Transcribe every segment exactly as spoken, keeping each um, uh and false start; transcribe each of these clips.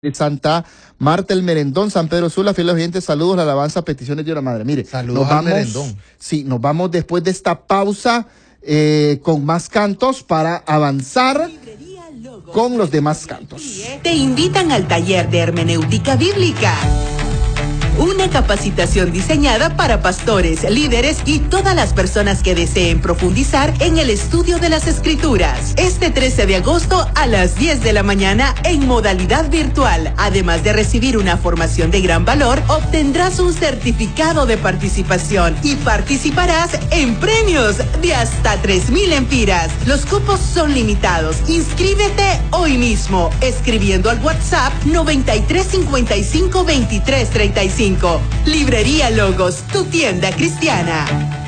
de Santa Marta el Merendón, San Pedro Sula, fieles oyentes, saludos, la alabanza, peticiones de la madre. Mire, saludos nos vamos, al Merendón. Sí, nos vamos después de esta pausa eh, con más cantos para avanzar con los demás cantos. Te invitan al taller de hermenéutica bíblica. Una capacitación diseñada para pastores, líderes y todas las personas que deseen profundizar en el estudio de las Escrituras. Este trece de agosto a las diez de la mañana en modalidad virtual. Además de recibir una formación de gran valor, obtendrás un certificado de participación y participarás en premios de hasta tres mil empiras. Los cupos son limitados. Inscríbete hoy mismo escribiendo al WhatsApp noventa y tres cincuenta y cinco veintitrés treinta y cinco. Librería Logos, tu tienda cristiana.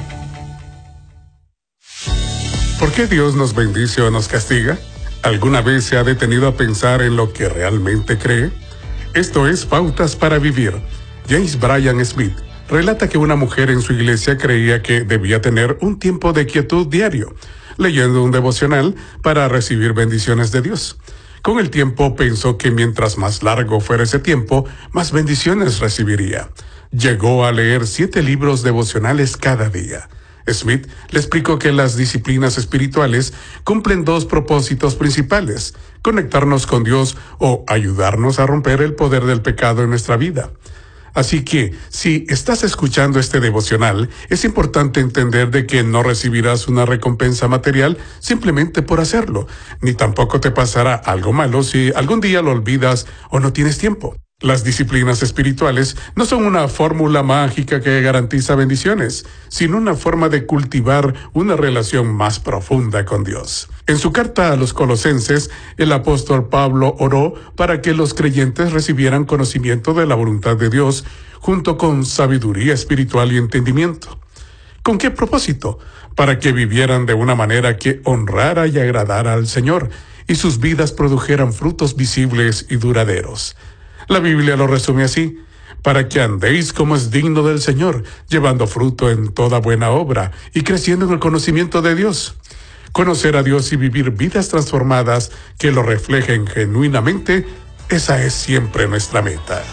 ¿Por qué Dios nos bendice o nos castiga? ¿Alguna vez se ha detenido a pensar en lo que realmente cree? Esto es Pautas para Vivir. James Bryan Smith relata que una mujer en su iglesia creía que debía tener un tiempo de quietud diario, leyendo un devocional para recibir bendiciones de Dios. Con el tiempo pensó que mientras más largo fuera ese tiempo, más bendiciones recibiría. Llegó a leer siete libros devocionales cada día. Smith le explicó que las disciplinas espirituales cumplen dos propósitos principales: conectarnos con Dios o ayudarnos a romper el poder del pecado en nuestra vida. Así que, si estás escuchando este devocional, es importante entender de que no recibirás una recompensa material simplemente por hacerlo, ni tampoco te pasará algo malo si algún día lo olvidas o no tienes tiempo. Las disciplinas espirituales no son una fórmula mágica que garantiza bendiciones, sino una forma de cultivar una relación más profunda con Dios. En su carta a los Colosenses, el apóstol Pablo oró para que los creyentes recibieran conocimiento de la voluntad de Dios, junto con sabiduría espiritual y entendimiento. ¿Con qué propósito? Para que vivieran de una manera que honrara y agradara al Señor, y sus vidas produjeran frutos visibles y duraderos. La Biblia lo resume así: para que andéis como es digno del Señor, llevando fruto en toda buena obra y creciendo en el conocimiento de Dios. Conocer a Dios y vivir vidas transformadas que lo reflejen genuinamente, esa es siempre nuestra meta.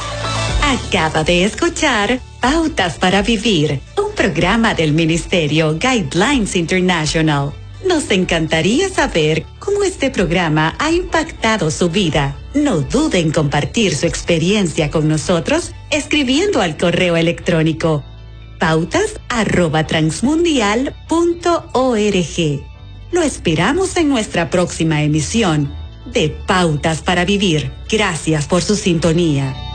Acaba de escuchar Pautas para Vivir, un programa del Ministerio Guidelines International. Nos encantaría saber cómo este programa ha impactado su vida. No dude en compartir su experiencia con nosotros escribiendo al correo electrónico pautas arroba transmundial punto org. Lo esperamos en nuestra próxima emisión de Pautas para Vivir. Gracias por su sintonía.